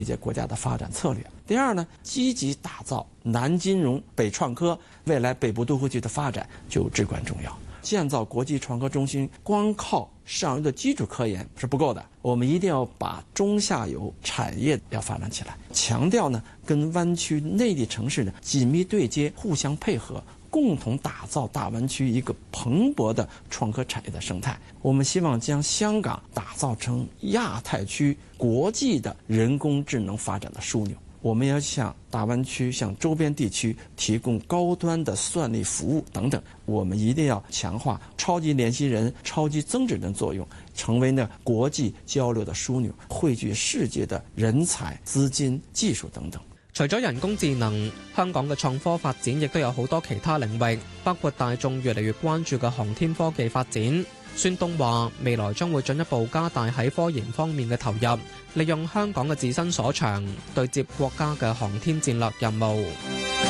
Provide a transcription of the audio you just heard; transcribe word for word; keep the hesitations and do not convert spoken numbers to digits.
一些國家的發展策略。第二呢，積極打造南金融、北創科，未來北部都會區的發展就至關重要。建造國際創科中心，光靠上游的基礎科研是不夠的，我們一定要把中下游產業要發展起來，強調呢跟灣區內地城市呢緊密對接，互相配合，共同打造大灣區一個蓬勃的創科產業的生態。我們希望將香港打造成亞太區國際的人工智能發展的樞紐。我們要向大灣區、向周邊地區提供高端的算力服務等等。我們一定要強化超級聯繫人、超級增值人作用，成為呢國際交流的樞紐，匯聚世界的人才、資金、技術等等。 除咗人工智能，香港嘅創科發展亦都有好多其他領域，包括大眾越嚟越關注嘅航天科技發展。孫東話：未來將會進一步加大喺科研方面嘅投入，利用香港嘅自身所長，對接國家嘅航天戰略任務。